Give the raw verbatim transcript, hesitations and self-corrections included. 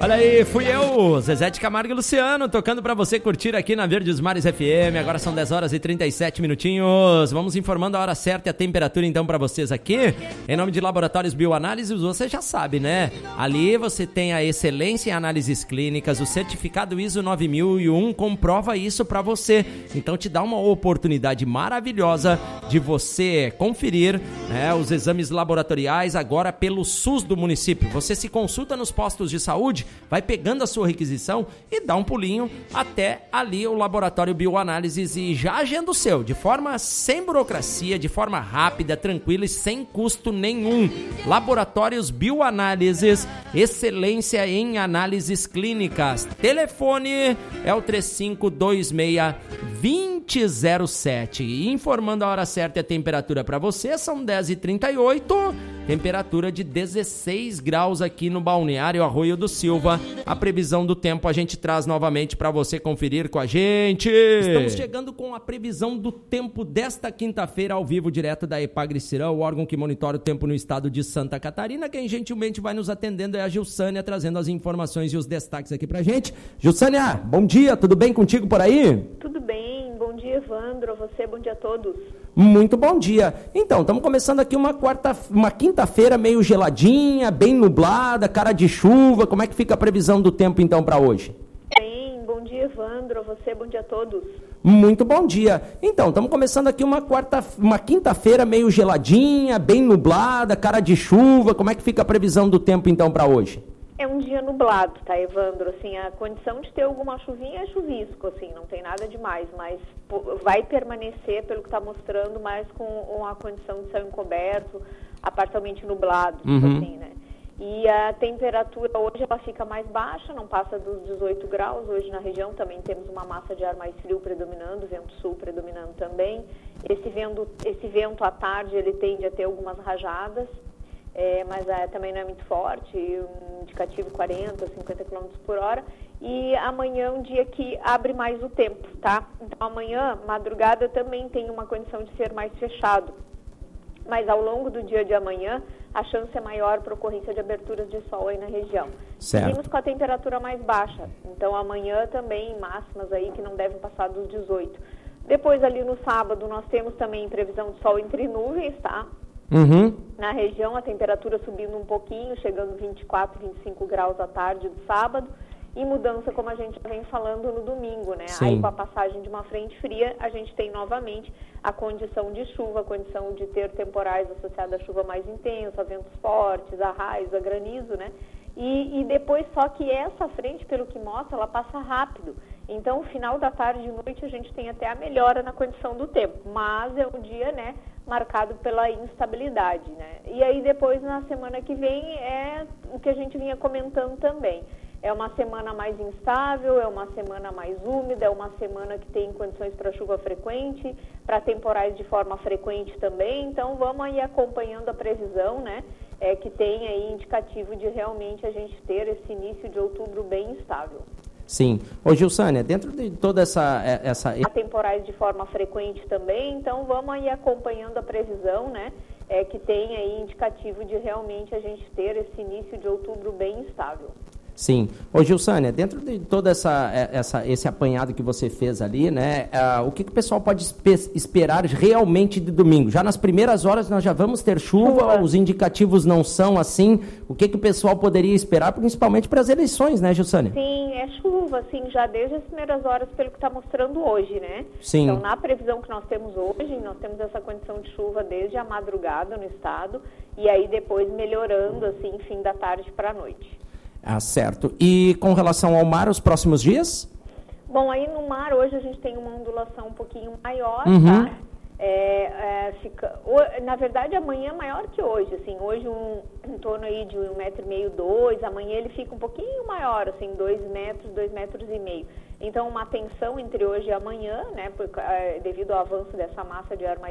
Olha aí, fui eu, Zezé de Camargo e Luciano, tocando pra você curtir aqui na Verdes Mares F M. Agora são dez horas e trinta e sete minutinhos. Vamos informando a hora certa e a temperatura então pra vocês aqui. Em nome de Laboratórios Bioanálises, você já sabe, né? Ali você tem a excelência em análises clínicas, o certificado I S O nove mil e um comprova isso pra você. Então te dá uma oportunidade maravilhosa de você conferir, né, os exames laboratoriais agora pelo SUS do município. Você se consulta nos postos de saúde, vai pegando a sua requisição e dá um pulinho até ali o Laboratório Bioanálises e já agenda o seu, de forma sem burocracia, de forma rápida, tranquila e sem custo nenhum. Laboratórios Bioanálises, excelência em análises clínicas. Telefone é o três cinco dois seis, dois zero zero sete. E informando a hora certa e a temperatura para você, são dez e trinta e oito. Temperatura de dezesseis graus aqui no Balneário Arroio do Silva. A previsão do tempo a gente traz novamente para você conferir com a gente. Estamos chegando com a previsão do tempo desta quinta-feira ao vivo, direto da Epagri-Cirão, o órgão que monitora o tempo no estado de Santa Catarina. Quem gentilmente vai nos atendendo é a Gilsânia, trazendo as informações e os destaques aqui pra gente. Gilsânia, bom dia, tudo bem contigo por aí? Tudo bem, bom dia Evandro, a você, bom dia a todos. Muito bom dia. Então, estamos começando aqui uma quarta, uma quinta-feira meio geladinha, bem nublada, cara de chuva. Como é que fica a previsão do tempo então para hoje? Bem, bom dia Evandro, a você, bom dia a todos. Muito bom dia. Então, estamos começando aqui uma quarta, uma quinta-feira meio geladinha, bem nublada, cara de chuva. Como é que fica a previsão do tempo então para hoje? É um dia nublado, tá, Evandro? Assim, a condição de ter alguma chuvinha é chuvisco, assim, não tem nada demais, mas vai permanecer, pelo que está mostrando, mais com a condição de céu encoberto, a parcialmente nublado, uhum. assim, né? E a temperatura hoje ela fica mais baixa, não passa dos dezoito graus. Hoje na região também temos uma massa de ar mais frio predominando, vento sul predominando também. Esse vento, esse vento à tarde ele tende a ter algumas rajadas. É, mas é, também não é muito forte, um indicativo quarenta, cinquenta quilômetros por hora. E amanhã é um dia que abre mais o tempo, tá? Então amanhã, madrugada, também tem uma condição de ser mais fechado. Mas ao longo do dia de amanhã, a chance é maior para ocorrência de aberturas de sol aí na região. Certo. Seguimos com a temperatura mais baixa. Então amanhã também máximas aí que não devem passar dos dezoito. Depois ali no sábado nós temos também previsão de sol entre nuvens, tá? Uhum. Na região, a temperatura subindo um pouquinho, chegando vinte e quatro, vinte e cinco graus à tarde do sábado, e mudança, como a gente vem falando, no domingo, né? Sim. Aí, com a passagem de uma frente fria, a gente tem novamente a condição de chuva, a condição de ter temporais associados à chuva mais intensa, ventos fortes, a raios, a granizo, né? E, e depois, só que essa frente, pelo que mostra, ela passa rápido. Então, no final da tarde e noite, a gente tem até a melhora na condição do tempo. Mas é um dia, né, marcado pela instabilidade, né? E aí, depois, na semana que vem, é o que a gente vinha comentando também. É uma semana mais instável, é uma semana mais úmida, é uma semana que tem condições para chuva frequente, para temporais de forma frequente também. Então, vamos aí acompanhando a previsão, né? É, que tem aí indicativo de realmente a gente ter esse início de outubro bem instável. Sim. Ô, Gilsânia, dentro de toda essa... essa... Há temporais de forma frequente também, então vamos aí acompanhando a previsão, né? É, que tem aí indicativo de realmente a gente ter esse início de outubro bem instável. Sim. Ô, Gilsânia, dentro de todo essa, essa, esse apanhado que você fez ali, né, uh, o que, que o pessoal pode espe- esperar realmente de domingo? Já nas primeiras horas nós já vamos ter chuva, chuva. Os indicativos não são assim. O que, que o pessoal poderia esperar, principalmente para as eleições, né, Gilsânia? Sim, é chuva, assim, já desde as primeiras horas, pelo que está mostrando hoje, né? Sim. Então, na previsão que nós temos hoje, nós temos essa condição de chuva desde a madrugada no estado, e aí depois melhorando, assim, fim da tarde para a noite. Ah, certo. E com relação ao mar, os próximos dias? Bom, aí no mar hoje a gente tem uma ondulação um pouquinho maior, uhum. tá? É, é, fica, o, na verdade, amanhã é maior que hoje, assim, hoje um, em torno aí de um metro e meio, dois, amanhã ele fica um pouquinho maior, assim, dois metros, dois metros e meio. Então, uma tensão entre hoje e amanhã, né, por, é, devido ao avanço dessa massa de ar mais